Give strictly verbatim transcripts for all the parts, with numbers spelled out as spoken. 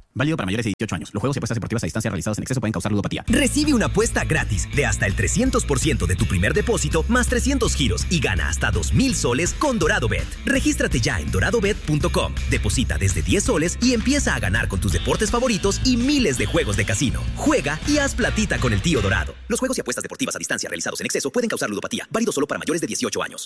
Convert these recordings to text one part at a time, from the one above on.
Válido para mayores de dieciocho años. Los juegos y apuestas deportivas a distancia realizados en exceso pueden causar ludopatía. Recibe una apuesta gratis de hasta el trescientos por ciento de tu primer depósito más trescientos giros y gana hasta dos mil soles con DoradoBet. Regístrate ya en dorado bet punto com. Deposita desde diez soles y empieza a ganar con tus deportes favoritos y miles de juegos de casino. Juega y haz platita con el tío Dorado. Los juegos y apuestas deportivas a distancia realizados en exceso pueden causar ludopatía. Válido solo para mayores de dieciocho años.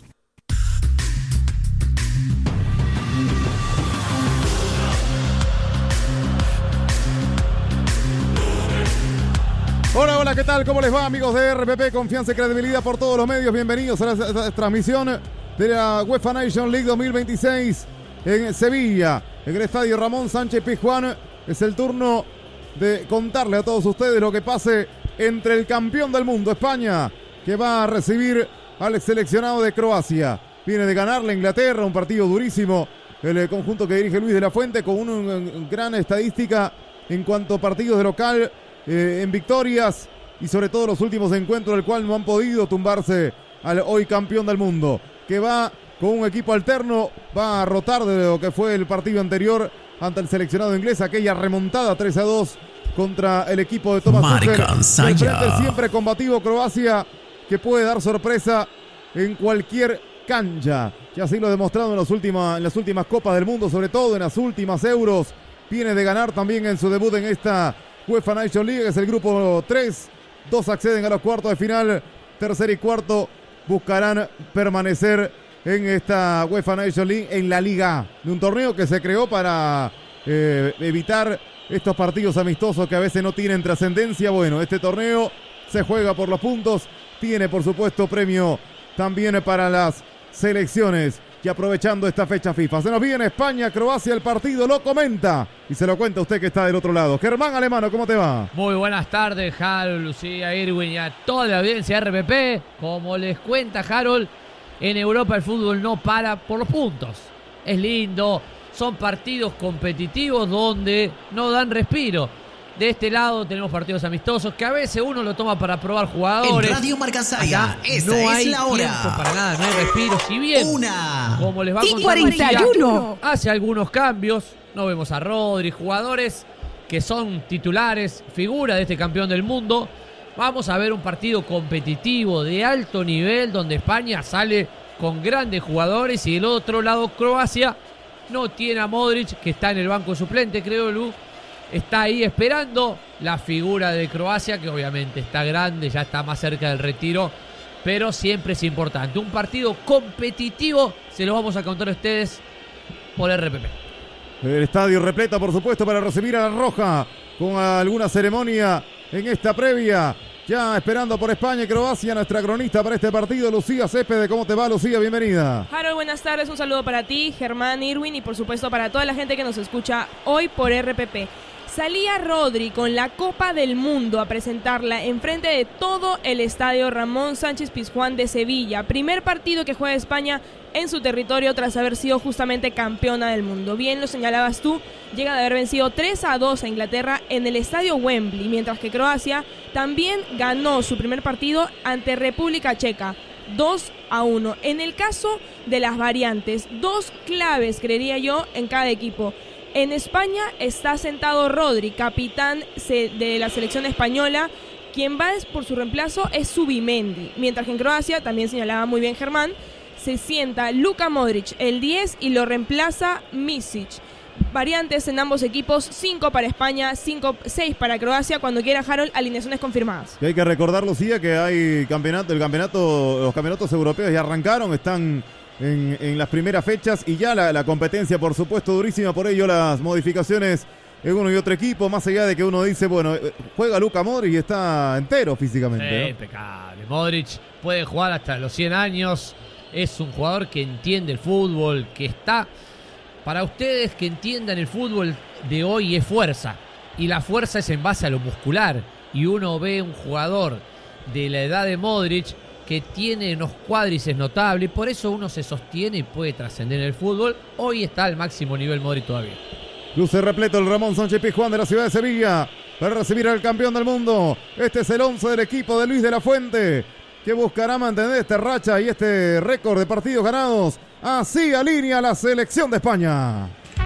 Hola, hola, ¿qué tal? ¿Cómo les va, amigos de R P P? Confianza y credibilidad por todos los medios. Bienvenidos a la, a la transmisión de la UEFA Nation League dos mil veintiséis en Sevilla, en el estadio Ramón Sánchez Pizjuán. Es el turno de contarle a todos ustedes lo que pase entre el campeón del mundo, España, que va a recibir al seleccionado de Croacia. Viene de ganarle a Inglaterra, un partido durísimo. El conjunto que dirige Luis de la Fuente con una, una gran estadística en cuanto a partidos de local. Eh, en victorias y sobre todo los últimos encuentros del cual no han podido tumbarse al hoy campeón del mundo, que va con un equipo alterno, va a rotar de lo que fue el partido anterior ante el seleccionado inglés, aquella remontada tres a dos contra el equipo de Thomas Tuchel. Enfrente siempre combativo Croacia, que puede dar sorpresa en cualquier cancha, y así lo ha demostrado en, los última, en las últimas Copas del Mundo, sobre todo en las últimas Euros. Viene de ganar también en su debut en esta UEFA Nation League, es el grupo tres. Dos acceden a los cuartos de final. Tercer y cuarto buscarán permanecer en esta UEFA Nation League, en la Liga, de un torneo que se creó para eh, evitar estos partidos amistosos que a veces no tienen trascendencia. Bueno, este torneo se juega por los puntos. Tiene, por supuesto, premio también para las selecciones. Y aprovechando esta fecha FIFA, se nos viene España, Croacia, el partido lo comenta y se lo cuenta usted que está del otro lado. Germán Alemano, ¿cómo te va? Muy buenas tardes, Harold, Lucía, Irwin y a toda la audiencia de R P P. Como les cuenta Harold, en Europa el fútbol no para por los puntos. Es lindo, son partidos competitivos donde no dan respiro. De este lado tenemos partidos amistosos que a veces uno lo toma para probar jugadores. En Radio Marcasaya, esa no es hay la hora. tiempo para nada, no hay respiro. Si bien, Una. como les va a Y contar cuarenta y uno. hace algunos cambios, no vemos a Rodri, jugadores que son titulares, figura de este campeón del mundo. Vamos a ver un partido competitivo de alto nivel donde España sale con grandes jugadores y del otro lado Croacia no tiene a Modric, que está en el banco suplente, creo, Lu. Está ahí esperando la figura de Croacia, que obviamente está grande, ya está más cerca del retiro, pero siempre es importante. Un partido competitivo, se lo vamos a contar a ustedes por R P P. El estadio repleto, por supuesto, para recibir a la Roja con alguna ceremonia en esta previa. Ya esperando por España y Croacia, nuestra cronista para este partido, Lucía Céspedes. ¿Cómo te va, Lucía? Bienvenida. Harold, buenas tardes. Un saludo para ti, Germán, Irwin y por supuesto para toda la gente que nos escucha hoy por R P P. Salía Rodri con la Copa del Mundo a presentarla enfrente de todo el estadio Ramón Sánchez Pizjuán de Sevilla. Primer partido que juega España en su territorio tras haber sido justamente campeona del mundo. Bien lo señalabas tú, llega de haber vencido tres a dos a Inglaterra en el estadio Wembley, mientras que Croacia también ganó su primer partido ante República Checa, dos a uno. En el caso de las variantes, dos claves, creería yo, en cada equipo. En España está sentado Rodri, capitán de la selección española. Quien va por su reemplazo es Zubimendi. Mientras que en Croacia, también señalaba muy bien Germán, se sienta Luka Modric, el diez, y lo reemplaza Misic. Variantes en ambos equipos, cinco para España, cinco, seis para Croacia. Cuando quiera, Harold, alineaciones confirmadas. Y hay que recordar, Lucía, que hay campeonato, el campeonato, los campeonatos europeos ya arrancaron, están En, en las primeras fechas y ya la, la competencia, por supuesto, durísima. Por ello las modificaciones en uno y otro equipo, más allá de que uno dice, bueno, juega Luka Modric y está entero físicamente, Sí, ¿no? impecable. Modric puede jugar hasta los cien años, es un jugador que entiende el fútbol, que está, para ustedes que entiendan el fútbol de hoy, es fuerza, y la fuerza es en base a lo muscular, y uno ve un jugador de la edad de Modric que tiene unos cuádriceps notables, por eso uno se sostiene y puede trascender en el fútbol. Hoy está al máximo nivel Modric todavía. Luce repleto el Ramón Sánchez Pizjuán de la ciudad de Sevilla para recibir al campeón del mundo. Este es el once del equipo de Luis de la Fuente, que buscará mantener esta racha y este récord de partidos ganados. Así alinea la selección de España.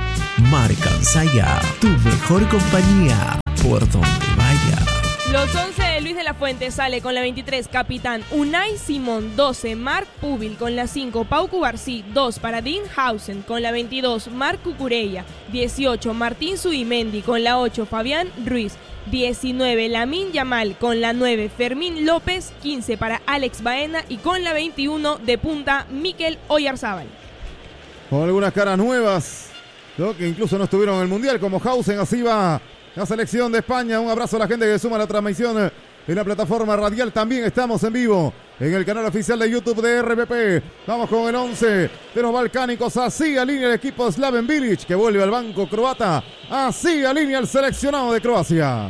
Marcansaya, tu mejor compañía por donde vaya. Los once de Luis de la Fuente sale con la veintitrés, capitán Unai Simón. Doce, Marc Pubil. Con la cinco, Pau Cubarsí. dos para Dean Hausen. Con la veintidós, Marc Cucurella. dieciocho, Martín Zubimendi. Con la ocho, Fabián Ruiz. diecinueve, Lamine Yamal. Con la nueve, Fermín López. quince para Alex Baena. Y con la veintiuno, de punta, Mikel Oyarzábal. Con algunas caras nuevas, ¿no?, que incluso no estuvieron en el Mundial, como Hausen. Así va la selección de España. Un abrazo a la gente que suma la transmisión en la plataforma radial. También estamos en vivo en el canal oficial de YouTube de R P P. Vamos con el once de los balcánicos. Así alinea el equipo Slaven Bilic, que vuelve al banco croata. Así alinea el seleccionado de Croacia.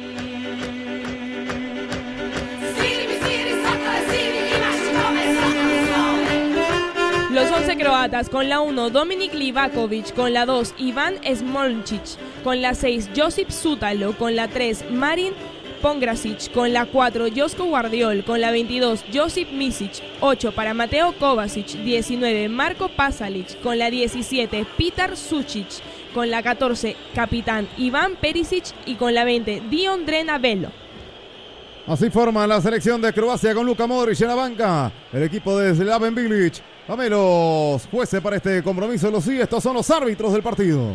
Los once croatas. Con la uno, Dominik Livakovic. Con la dos, Ivan Smolcic. Con la seis, Josip Sútalo. Con la tres, Marin Pongracic. Con la cuatro, Josko Guardiol. Con la veintidós, Josip Misic. ocho para Mateo Kovacic. diecinueve, Marko Pasalic. Con la diecisiete, Petar Sucic. Con la catorce, capitán Iván Perisic. Y con la veinte, Dion Drenavelo. Así forma la selección de Croacia con Luka Modric en la banca. El equipo de Slaven Bilic. Dame los jueces para este compromiso. Los sí, estos son los árbitros del partido.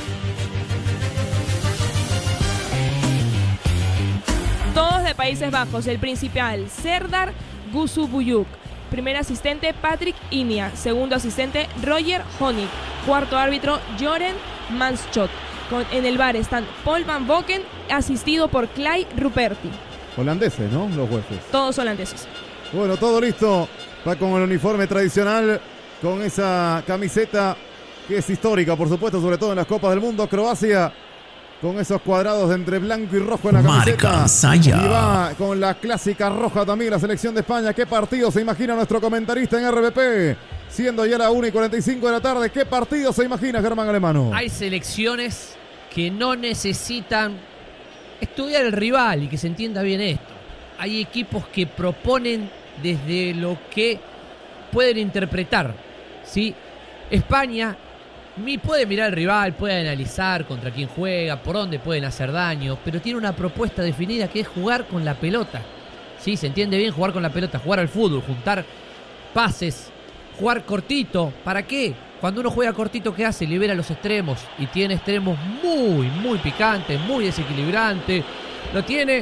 Todos de Países Bajos. El principal, Serdar Gusubuyuk. Primer asistente, Patrick Inia. Segundo asistente, Roger Honig. Cuarto árbitro, Joren Manschot. Con, en el bar están Paul Van Boken, asistido por Clay Ruperti. Holandeses, ¿no? Los jueces. Todos holandeses. Bueno, todo listo. Va con el uniforme tradicional, con esa camiseta que es histórica, por supuesto, sobre todo en las Copas del Mundo. Croacia con esos cuadrados entre blanco y rojo en la camiseta. Marcansaya. Y va con la clásica roja también la selección de España. ¿Qué partido se imagina nuestro comentarista en R P P? Siendo ya la una y cuarenta y cinco de la tarde, ¿qué partido se imagina, Germán Alemano? Hay selecciones que no necesitan estudiar el rival y que se entienda bien esto. Hay equipos que proponen desde lo que pueden interpretar, ¿sí? España puede mirar al rival, puede analizar contra quién juega, por dónde pueden hacer daño, pero tiene una propuesta definida que es jugar con la pelota, ¿sí? Se entiende bien jugar con la pelota, jugar al fútbol, juntar pases, jugar cortito. ¿Para qué? Cuando uno juega cortito, ¿qué hace? Libera los extremos y tiene extremos muy, muy picantes, muy desequilibrantes. Lo tiene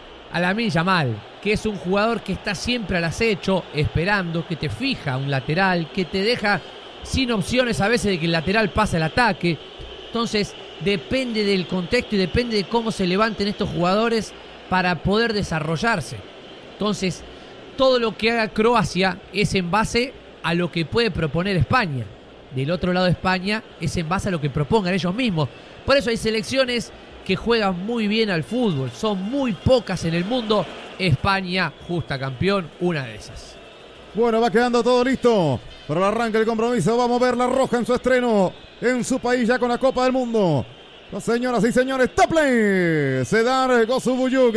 a Lamine Yamal, que es un jugador que está siempre al acecho, esperando, que te fija un lateral, que te deja sin opciones a veces de que el lateral pase al ataque. Entonces, depende del contexto y depende de cómo se levanten estos jugadores para poder desarrollarse. Entonces, todo lo que haga Croacia es en base a lo que puede proponer España. Del otro lado de España es en base a lo que propongan ellos mismos. Por eso hay selecciones que juegan muy bien al fútbol. Son muy pocas en el mundo. España, justa campeón, una de esas. Bueno, va quedando todo listo para el arranque del compromiso. Vamos a ver la roja en su estreno en su país ya con la Copa del Mundo. Las señoras y señores, top play. Serdar Gusubuyuk,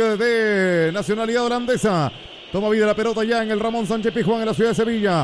de nacionalidad holandesa. Toma vida la pelota ya en el Ramón Sánchez Pizjuán en la ciudad de Sevilla.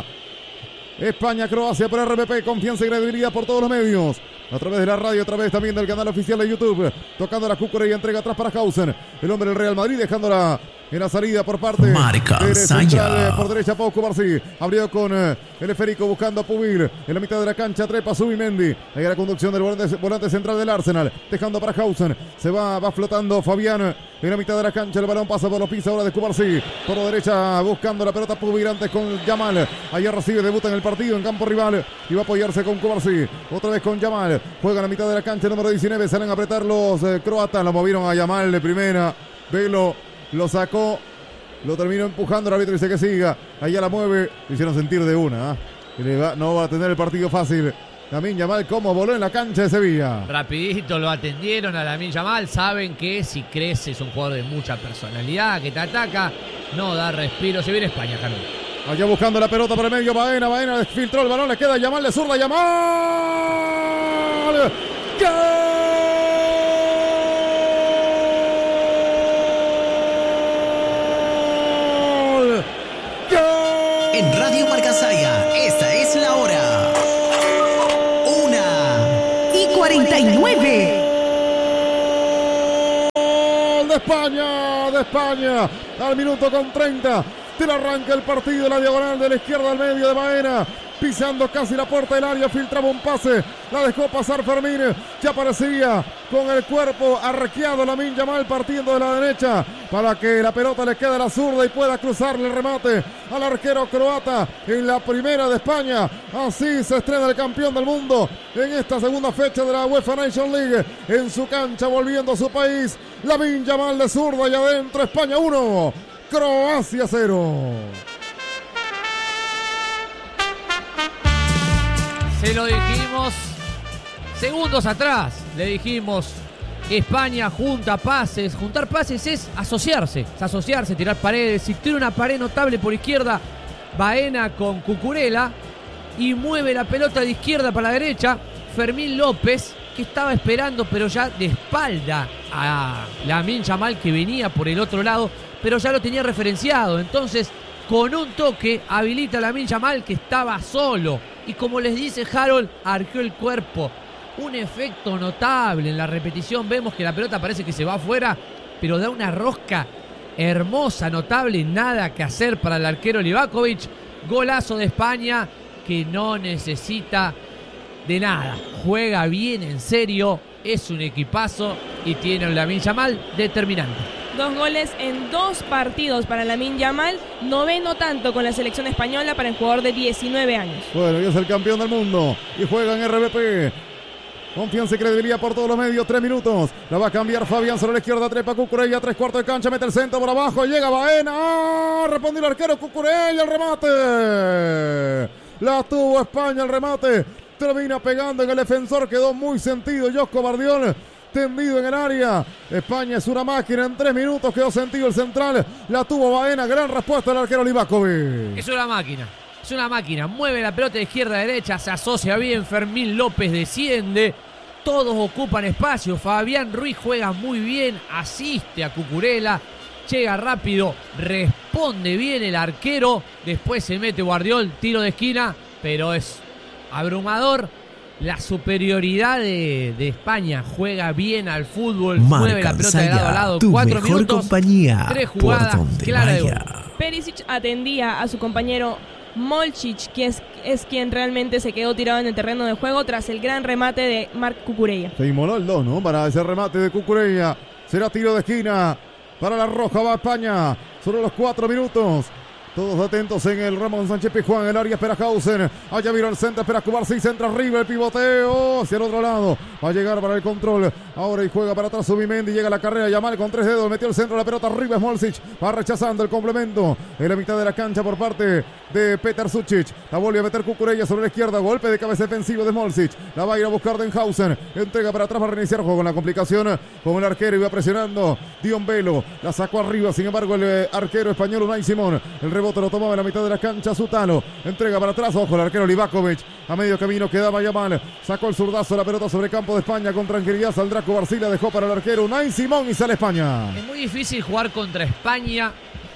España, Croacia por R P P, confianza y credibilidad por todos los medios. A través de la radio, a través también del canal oficial de YouTube. Tocando la Cucurella y entrega atrás para Hausen. El hombre del Real Madrid dejándola en la salida por parte Marca de Saya. Por derecha Pau Cubarsí. Abrió con eh, el esférico buscando a Pubil. En la mitad de la cancha trepa Zubimendi. Ahí la conducción del volante, volante central del Arsenal. Dejando para Hausen. Se va, va flotando Fabián en la mitad de la cancha. El balón pasa por los pisos ahora de Cubarsí. Por la derecha buscando la pelota Pubil antes con Yamal. Allá recibe, debuta en el partido en campo rival. Y va a apoyarse con Cubarsí. Otra vez con Yamal. Juega en la mitad de la cancha, número diecinueve. Salen a apretar los eh, croatas. Lo movieron a Yamal de primera. Velo lo sacó. Lo terminó empujando. El árbitro dice que siga. Allá la mueve. Le hicieron sentir de una. ¿eh? Que le va, no va a tener el partido fácil. Lamine Yamal, como voló en la cancha de Sevilla. Rapidito lo atendieron a Lamine Yamal. Saben que si crece es un jugador de mucha personalidad, que te ataca, no da respiro. Se viene España, Carlos. Allá buscando la pelota por el medio, Baena, Baena filtró el balón, le queda Yamal, le zurda Yamal. ¡Gol! ¡Gol! En Radio Marcansaya, esta es la hora. Una y cuarenta nueve. ¡Gol de España! ¡De España! Al minuto con treinta. Del arranque el partido, la diagonal de la izquierda al medio de Baena. Pisando casi la puerta del área, filtraba un pase, la dejó pasar Fermín, ya aparecía con el cuerpo arqueado Lamine Yamal partiendo de la derecha para que la pelota le quede a la zurda y pueda cruzarle el remate al arquero croata en la primera de España. Así se estrena el campeón del mundo en esta segunda fecha de la UEFA Nations League en su cancha, volviendo a su país. Lamine Yamal de zurda y adentro. España uno, Croacia cero. Se lo dijimos segundos atrás, le dijimos España junta pases, juntar pases es asociarse, es asociarse, tirar paredes. Si tiene una pared notable por izquierda, Baena con Cucurella y mueve la pelota de izquierda para la derecha, Fermín López, que estaba esperando pero ya de espalda a Lamine Yamal que venía por el otro lado, pero ya lo tenía referenciado, entonces con un toque habilita a Lamine Yamal que estaba solo. Y como les dice Harold, arqueó el cuerpo. Un efecto notable en la repetición. Vemos que la pelota parece que se va afuera, pero da una rosca hermosa, notable. Nada que hacer para el arquero Livakovic. Golazo de España que no necesita de nada. Juega bien, en serio. Es un equipazo y tiene a Lamine Yamal determinante. Dos goles en dos partidos para Lamine Yamal, noveno tanto con la selección española para el jugador de diecinueve años. Bueno, y es el campeón del mundo y juega en R B P. Confianza y credibilidad por todos los medios, tres minutos. La va a cambiar Fabián sobre la izquierda, trepa Cucurella, tres cuartos de cancha, mete el centro por abajo, llega Baena. ¡Ah! Respondió el arquero Cucurella, el remate. La tuvo España, el remate. Termina pegando en el defensor, quedó muy sentido Josko Bardiol. Tendido en el área. España es una máquina. En tres minutos quedó sentido el central. La tuvo Baena. Gran respuesta del arquero Livakovic. Es una máquina. Es una máquina. Mueve la pelota de izquierda a derecha. Se asocia bien. Fermín López desciende. Todos ocupan espacio. Fabián Ruiz juega muy bien. Asiste a Cucurella. Llega rápido. Responde bien el arquero. Después se mete Guardiol. Tiro de esquina. Pero es abrumador. La superioridad de, de España, juega bien al fútbol, Marca mueve la pelota de lado a lado, tu cuatro mejor minutos, compañía, tres jugadas, por donde clara de vaya. gol. Perisic atendía a su compañero Molcic, que es, es quien realmente se quedó tirado en el terreno de juego tras el gran remate de Marc Cucurella. Se inmoló el dos, ¿no? Para ese remate de Cucurella. Será tiro de esquina. Para la roja va España. Solo los cuatro minutos. Todos atentos en el Ramón Sánchez Pizjuán, en el área espera Hausen. Allá vino el centro, espera Cubarsí, centra arriba, el pivoteo hacia el otro lado. Va a llegar para el control. Ahora y juega para atrás Zubimendi, llega la carrera, Yamal con tres dedos, metió el centro, la pelota arriba, Smolcic. Va rechazando el complemento en la mitad de la cancha por parte de Petar Sucic. La vuelve a meter Cucurella sobre la izquierda, golpe de cabeza defensivo de Smolcic. La va a ir a buscar Denhausen. Entrega para atrás, va a reiniciar juego con la complicación con el arquero y va presionando Dion Velo. La sacó arriba, sin embargo, el arquero español Unai Simón. El rebote lo tomaba en la mitad de la cancha Sutalo. Entrega para atrás, ojo, el arquero Livakovic. A medio camino quedaba Yamal. Sacó el zurdazo, la pelota sobre campo de España con tranquilidad. Saldrá Cubarsí, la dejó para el arquero Unai Simón y sale España. Es muy difícil jugar contra España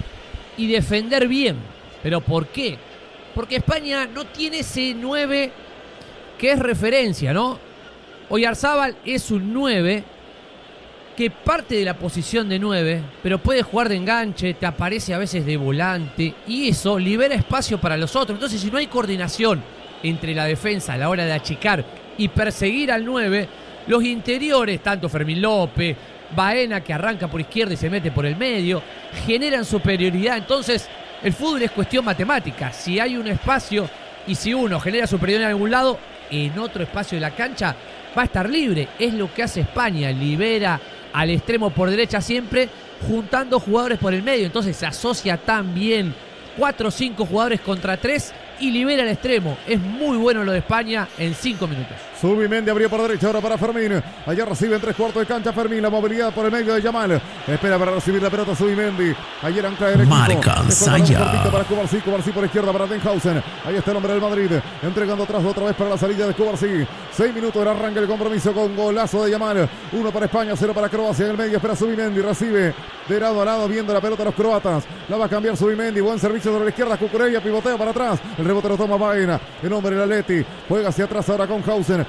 y defender bien. ¿Pero por qué? Porque España no tiene ese nueve que es referencia, ¿no? Oyarzábal es un nueve que parte de la posición de nueve, pero puede jugar de enganche, te aparece a veces de volante y eso libera espacio para los otros. Entonces, si no hay coordinación entre la defensa a la hora de achicar y perseguir al nueve, los interiores, tanto Fermín López, Baena, que arranca por izquierda y se mete por el medio, generan superioridad. Entonces, el fútbol es cuestión matemática. Si hay un espacio y si uno genera superioridad en algún lado, en otro espacio de la cancha va a estar libre. Es lo que hace España, libera al extremo por derecha siempre, juntando jugadores por el medio. Entonces se asocia tan bien, cuatro o cinco jugadores contra tres y libera el extremo. Es muy bueno lo de España en cinco minutos. Zubimendi abrió por derecha ahora para Fermín. Allá recibe en tres cuartos de cancha Fermín. La movilidad por el medio de Yamal. Espera para recibir la pelota Zubimendi. Ayer ancla el equipo. Marca Saya. Para Cubarsí. Cubarsí por izquierda para Denhausen. Ahí está el hombre del Madrid. Entregando atrás otra vez para la salida de Cubarsí. Seis minutos del arranque del compromiso con golazo de Yamal. Uno para España, cero para Croacia. En el medio espera Zubimendi. Recibe de lado a lado viendo la pelota a los croatas. La va a cambiar Zubimendi. Buen servicio sobre la izquierda. Cucurella pivoteo para atrás. El rebote lo toma Baena. El hombre del Atleti. Juega hacia atrás ahora con Hausen.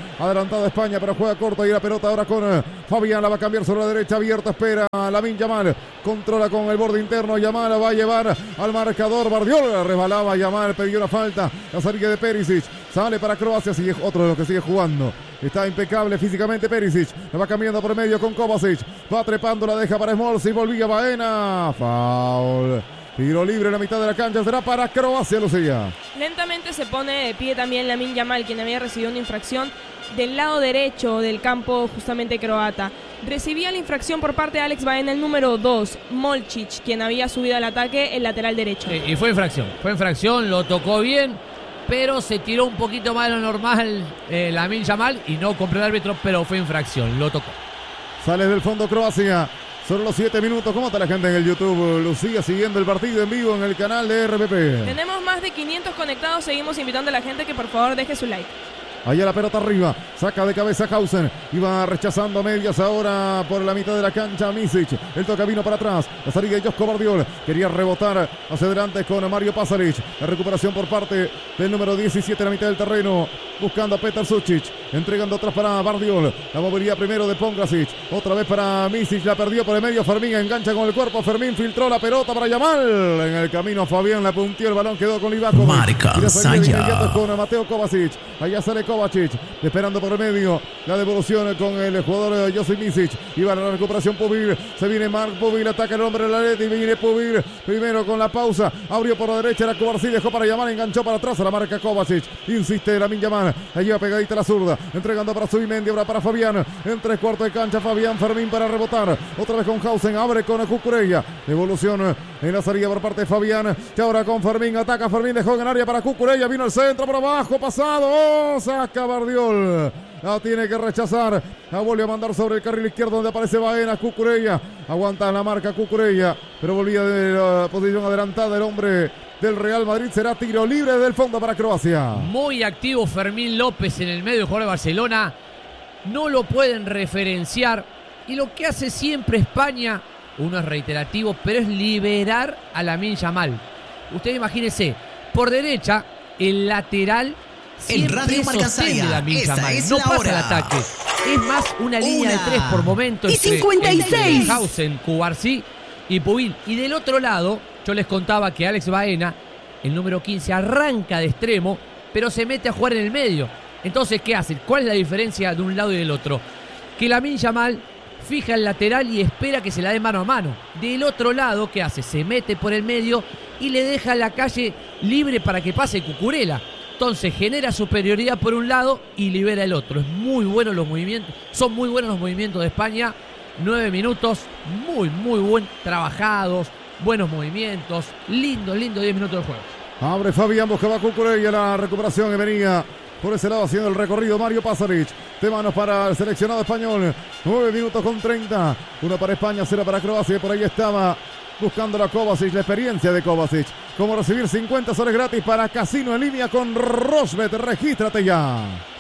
Adelantado España, pero juega corto y la pelota ahora con eh, Fabián. La va a cambiar sobre la derecha, abierta, espera Lamine Yamal. Controla con el borde interno. Yamal va a llevar al marcador. Bardiol resbalaba Yamal, pidió una falta. La salida de Perisic. Sale para Croacia, sigue otro de los que sigue jugando. Está impecable físicamente Perisic. La va cambiando por medio con Kovacic. Va trepando, la deja para Smalls y volvía Baena. Foul. Tiro libre en la mitad de la cancha. Será para Croacia, Lucía. Lentamente se pone de pie también Lamine Yamal, quien había recibido una infracción del lado derecho del campo justamente croata. Recibía la infracción por parte de Alex Baena, el número dos, Molcic, quien había subido al ataque, el lateral derecho. Sí, y fue infracción, fue infracción, lo tocó bien, pero se tiró un poquito más de lo normal eh, Lamine Yamal y no cumplió el árbitro, pero fue infracción, lo tocó. Sale del fondo Croacia. Son los siete minutos. ¿Cómo está la gente en el YouTube? Lucía siguiendo el partido en vivo en el canal de R P P. Tenemos más de quinientos conectados. Seguimos invitando a la gente que por favor deje su like. Allá la pelota arriba, saca de cabeza Hausen, iba rechazando medias ahora por la mitad de la cancha Misic, el toque vino para atrás, la salida de Josko Bardiol, quería rebotar hacia adelante con Mario Pasalic, la recuperación por parte del número diecisiete en la mitad del terreno, buscando a Petar Sucic, entregando atrás para Bardiol, la movilidad primero de Pongrasic, otra vez para Misic, la perdió por el medio, Fermín engancha con el cuerpo, Fermín filtró la pelota para Yamal, en el camino Fabián la puntió, el balón quedó con Livakovic, Marca y la salida de Saya. inmediato con Mateo Kovacic, allá sale Kovacic, esperando por el medio, la devolución con el jugador Josip Misic, iba a la recuperación Pubil, se viene Mark Pubil, ataca el hombre de la red y viene Pubil, primero con la pausa, abrió por la derecha, la Kovacic dejó para Yamal, enganchó para atrás a la marca Kovacic, insiste Lamine Yamal, la lleva pegadita a la zurda, entregando para Zubimendi, ahora para Fabián, en tres cuartos de cancha Fabián, Fermín para rebotar, otra vez con Hausen, abre con Cucurella, devolución en la salida por parte de Fabián, que ahora con Fermín, ataca Fermín, dejó en área para Cucurella, vino el centro por abajo, pasado, oh, saca Bardiol, la tiene que rechazar, la vuelve a mandar sobre el carril izquierdo donde aparece Baena, Cucurella, aguanta la marca Cucurella, pero volvía de la posición adelantada el hombre del Real Madrid, será tiro libre del fondo para Croacia. Muy activo Fermín López en el medio del jugador de Barcelona, no lo pueden referenciar y lo que hace siempre España, uno es reiterativo, pero es liberar a Lamine Yamal. Usted imagínese, por derecha, el lateral En Radio Marca Saya, Lamine esta Yamal, es no la pasa hora. el ataque. Es más una línea Una. de tres por momento Y entre, cincuenta y seis. entre Hausen, Cubarsí y Pubil. Y del otro lado, yo les contaba que Alex Baena, el número quince, arranca de extremo, pero se mete a jugar en el medio. Entonces, ¿qué hace? ¿Cuál es la diferencia de un lado y del otro? Que Lamine Yamal fija el lateral y espera que se la dé mano a mano. Del otro lado, ¿qué hace? Se mete por el medio y le deja la calle libre para que pase Cucurella. Entonces genera superioridad por un lado y libera el otro. Es muy bueno los movimientos, son muy buenos los movimientos de España. Nueve minutos, muy, muy buen trabajados, buenos movimientos, lindo, lindo diez minutos de juego. Abre Fabián, buscaba Cucurella, la recuperación y venía por ese lado haciendo el recorrido Mario Pasalic. De manos para el seleccionado español. nueve minutos con treinta. Uno para España, cero para Croacia. Por ahí estaba buscando la Kovacic, la experiencia de Kovacic. Cómo recibir cincuenta soles gratis para Casino en línea con Rosbet. Regístrate ya.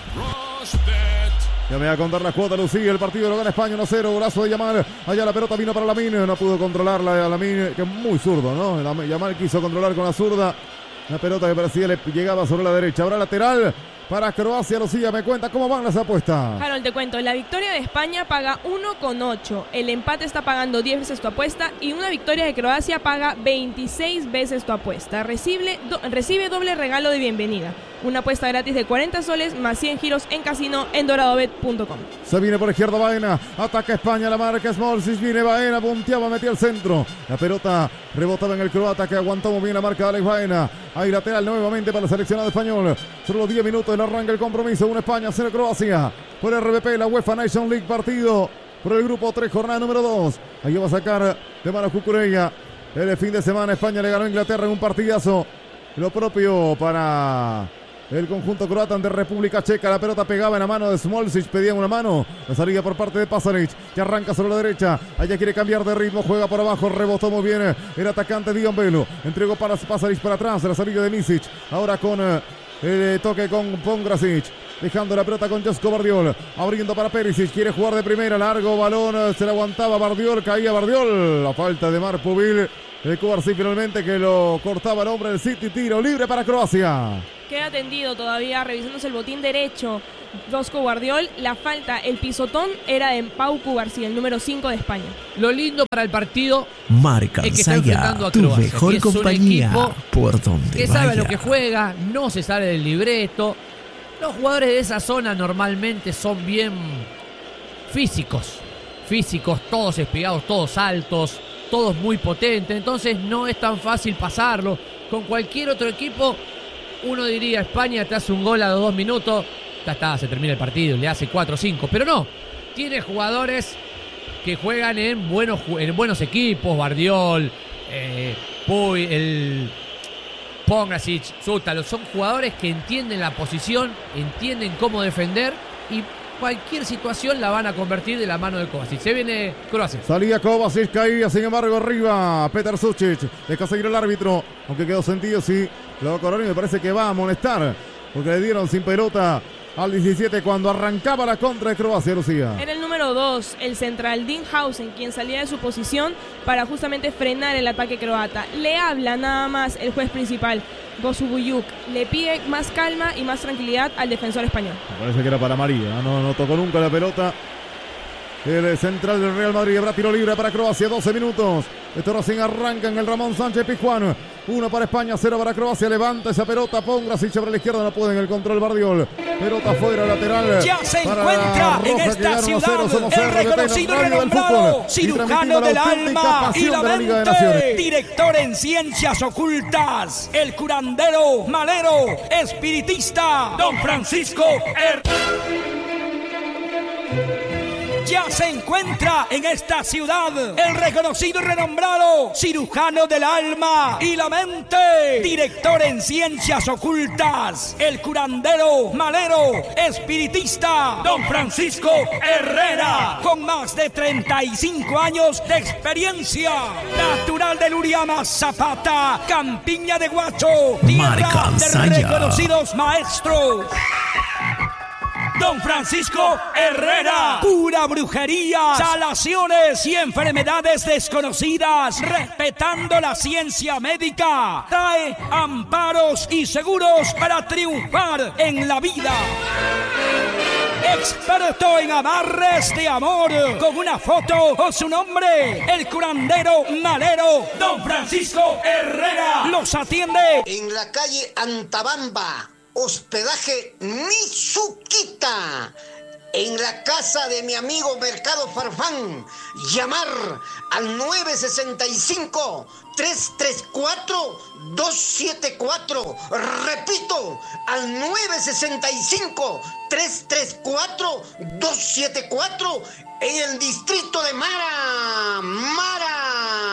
Ya me va a contar la cuota, Lucía. El partido lo gana España uno cero. Brazo de Yamal. Allá la pelota vino para Lamine. No pudo controlarla a Lamine, que es muy zurdo, ¿no? Yamal quiso controlar con la zurda. La pelota que parecía le llegaba sobre la derecha. Ahora lateral para Croacia. Lucía, me cuenta cómo van las apuestas. Harold, te cuento, la victoria de España paga uno coma ocho, el empate está pagando diez veces tu apuesta y una victoria de Croacia paga veintiséis veces tu apuesta. Recibe, do, recibe doble regalo de bienvenida, una apuesta gratis de cuarenta soles más cien giros en casino en doradobet punto com. Se viene por izquierda Baena, ataca España, la marca Smolcic, viene Baena, punteaba, metía al centro. La pelota rebotaba en el croata que aguantó muy bien la marca de Alex Baena. Hay lateral nuevamente para el seleccionado español. Solo diez minutos en arranca el compromiso. Una España, cero Croacia. Por R B P, la UEFA Nation League, partido por el grupo tres, jornada número dos. Ahí va a sacar de mano Cucurella. El fin de semana España le ganó a Inglaterra en un partidazo. Lo propio para el conjunto croata ante República Checa. La pelota pegaba en la mano de Smolcic, pedía una mano. La salida por parte de Pasalic, que arranca sobre la derecha. Allá quiere cambiar de ritmo, juega por abajo, rebotó muy bien el atacante Dion Velo. Entregó para Pasalic para atrás, la salida de Misic. Ahora con el toque con Pongrasic. Dejando la pelota con Josko Bardiol. Abriendo para Perisic. Quiere jugar de primera. Largo balón. Se le aguantaba Bardiol. Caía Bardiol. La falta de Mark Pubil. El Cubarsí finalmente que lo cortaba el hombre del City. Tiro libre para Croacia. Queda tendido todavía, revisándose el botín derecho. Bosco Guardiol, la falta, el pisotón era de Pau Cubarsí, el número cinco de España. Lo lindo para el partido Marca es que está enfrentando Saya, a tu Croacia, mejor que es un compañía equipo por donde que sabe vaya. lo que juega, no se sale del libreto. Los jugadores de esa zona normalmente son bien físicos, físicos, todos espigados, todos altos, todos muy potentes, entonces no es tan fácil pasarlo. Con cualquier otro equipo, uno diría, España te hace un gol a los dos minutos, ya está, se termina el partido, le hace cuatro o cinco, pero no, tiene jugadores que juegan en buenos, en buenos equipos, Guardiol, eh, Puy, el Pongrasic, Zútalo, son jugadores que entienden la posición, entienden cómo defender y cualquier situación la van a convertir de la mano de Kovacic. Se viene Croacia. Salía Kovacic, caía, sin embargo, arriba Petar Sucic. Deja seguir el árbitro, aunque quedó sentido, sí. Lo va a correr y me parece que va a amonestar, porque le dieron sin pelota al diecisiete cuando arrancaba la contra de Croacia, Lucía. Era el número dos, el central Dinhausen, quien salía de su posición para justamente frenar el ataque croata. Le habla nada más el juez principal, Gosu Buyuk. Le pide más calma y más tranquilidad al defensor español. Me parece que era para María, no, no tocó nunca la pelota. El central del Real Madrid habrá tiro libre para Croacia, doce minutos. Esto recién arranca en el Ramón Sánchez Pizjuán. Uno para España, cero para Croacia. Levanta esa pelota, Pongrasic sobre la izquierda, no puede en el control Bardiol. Pelota fuera, lateral. Ya se encuentra en esta ciudad el reconocido y renombrado cirujano del alma y la mente, director en ciencias ocultas, el curandero, malero, espiritista, don Francisco R. Ya se encuentra en esta ciudad el reconocido y renombrado cirujano del alma y la mente, director en ciencias ocultas, el curandero, malero, espiritista, don Francisco Herrera, con más de treinta y cinco años de experiencia, natural de Luriama, Zapata, Campiña de Guacho, tierra de reconocidos maestros. Don Francisco Herrera, pura brujería, salaciones y enfermedades desconocidas, respetando la ciencia médica. Trae amparos y seguros para triunfar en la vida. Experto en amarres de amor, con una foto o su nombre, el curandero malero, don Francisco Herrera, los atiende en la calle Antabamba. Hospedaje Mizuquita, en la casa de mi amigo Mercado Farfán. Llamar al nueve sesenta y cinco, tres tres cuatro, dos siete cuatro. Repito, al nueve sesenta y cinco, tres tres cuatro, dos siete cuatro, en el distrito de Mara. Mara.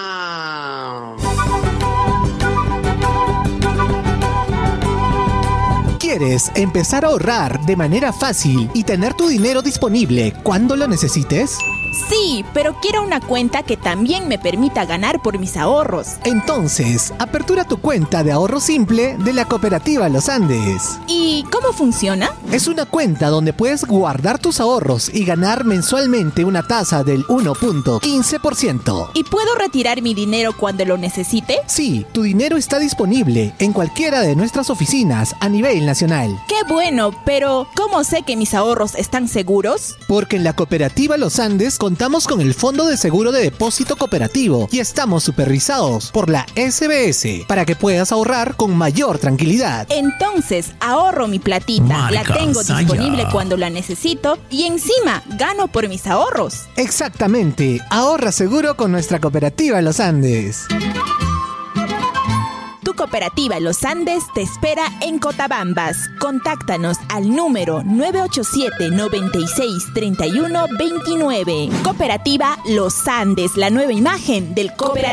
¿Quieres empezar a ahorrar de manera fácil y tener tu dinero disponible cuando lo necesites? Sí, pero quiero una cuenta que también me permita ganar por mis ahorros. Entonces, apertura tu cuenta de ahorro simple de la Cooperativa Los Andes. ¿Y cómo funciona? Es una cuenta donde puedes guardar tus ahorros y ganar mensualmente una tasa del uno punto quince por ciento. ¿Y puedo retirar mi dinero cuando lo necesite? Sí, tu dinero está disponible en cualquiera de nuestras oficinas a nivel nacional. ¡Qué bueno! Pero, ¿cómo sé que mis ahorros están seguros? Porque en la Cooperativa Los Andes contamos con el Fondo de Seguro de Depósito Cooperativo y estamos supervisados por la S B S para que puedas ahorrar con mayor tranquilidad. Entonces, ahorro mi platita, Marca la tengo Saya. disponible cuando la necesito y encima gano por mis ahorros. Exactamente, ahorra seguro con nuestra Cooperativa Los Andes. Tu Cooperativa Los Andes te espera en Cotabambas. Contáctanos al número nueve ocho siete, noventa y seis, treinta y uno veintinueve. Cooperativa Los Andes, la nueva imagen del cooperativo.